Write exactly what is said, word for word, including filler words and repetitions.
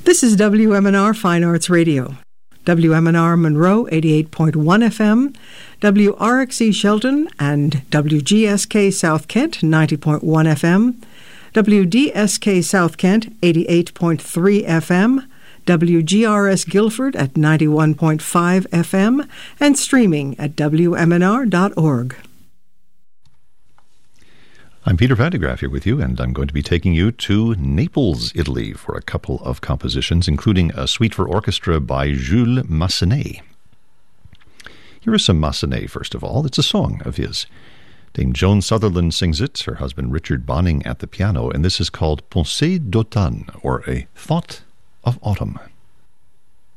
This is W M N R Fine Arts Radio. W M N R Monroe, eighty-eight point one F M, W R X E Shelton and W G S K South Kent, ninety point one F M, W D S K South Kent, eighty-eight point three F M, W G R S Guilford at ninety-one point five F M, and streaming at W M N R dot org. I'm Peter Vandegraff here with you, and I'm going to be taking you to Naples, Italy, for a couple of compositions, including a suite for orchestra by Jules Massenet. Here is some Massenet, first of all. It's a song of his. Dame Joan Sutherland sings it, her husband Richard Bonning at the piano, and this is called Pensée d'automne, or A Thought of Autumn.